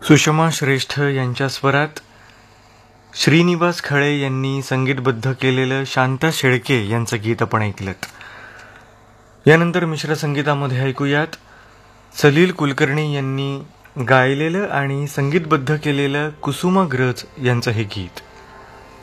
सुषमा श्रेष्ठ यांच्या स्वरात श्रीनिवास खळे यांनी संगीतबद्ध केलेलं शांता शेळके यांचं गीत आपण ऐकलंत. यानंतर मिश्र संगीतामध्ये ऐकूयात सलील कुलकर्णी यांनी गायलेलं आणि संगीतबद्ध केलेलं कुसुमाग्रज यांचं हे गीत.